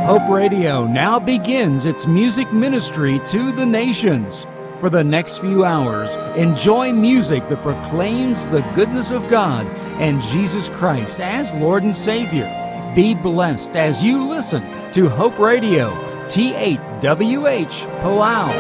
Hope Radio now begins its music ministry to the nations. For the next few hours, enjoy music that proclaims the goodness of God and Jesus Christ as Lord and Savior. Be blessed as you listen to Hope Radio, T8WH Palau.